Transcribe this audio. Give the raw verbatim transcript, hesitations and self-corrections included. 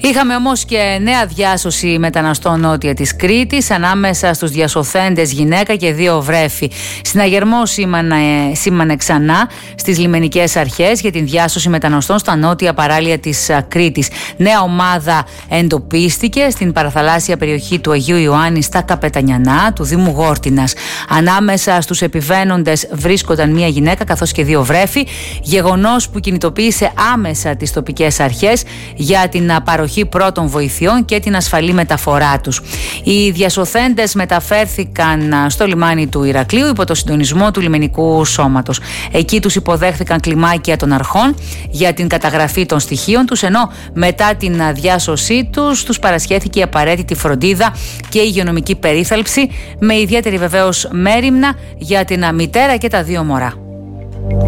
Είχαμε όμως και νέα διάσωση μεταναστών νότια της Κρήτης, ανάμεσα στους διασωθέντες γυναίκα και δύο βρέφη. Συναγερμό σήμανε, σήμανε ξανά στις λιμενικές αρχές για την διάσωση μεταναστών στα νότια παράλια της Κρήτης. Νέα ομάδα εντοπίστηκε στην παραθαλάσσια περιοχή του Αγίου Ιωάννη στα Καπετανιανά του Δήμου Γόρτινας. Ανάμεσα στους επιβαίνοντες βρίσκονταν μία γυναίκα καθώς και δύο βρέφη, γεγονός που κινητοποίησε άμεσα τις τοπικές αρχές για την παροχή πρώτων βοηθειών και την ασφαλή μεταφορά τους. Οι διασωθέντες μεταφέρθηκαν στο λιμάνι του Ηρακλείου υπό το συντονισμό του λιμενικού σώματος. Εκεί τους υποδέχθηκαν κλιμάκια των αρχών για την καταγραφή των στοιχείων τους, ενώ μετά την διάσωσή τους τους παρασχέθηκε η απαραίτητη φροντίδα και υγειονομική περίθαλψη, με ιδιαίτερη βεβαίως μέριμνα για την μητέρα και τα δύο μωρά.